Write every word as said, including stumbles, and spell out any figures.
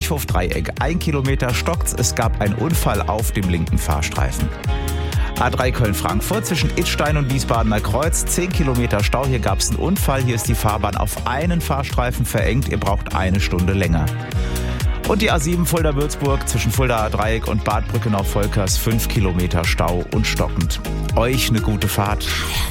Kirchhof-Dreieck. Ein Kilometer stockt's. Es gab einen Unfall auf dem linken Fahrstreifen. A drei Köln-Frankfurt zwischen Idstein und Wiesbadener Kreuz. zehn Kilometer Stau. Hier gab es einen Unfall. Hier ist die Fahrbahn auf einen Fahrstreifen verengt. Ihr braucht eine Stunde länger. Und die A sieben Fulda-Würzburg zwischen Fulda-Dreieck und Bad Brückenau-Volkers. fünf Kilometer Stau und stockend. Euch eine gute Fahrt.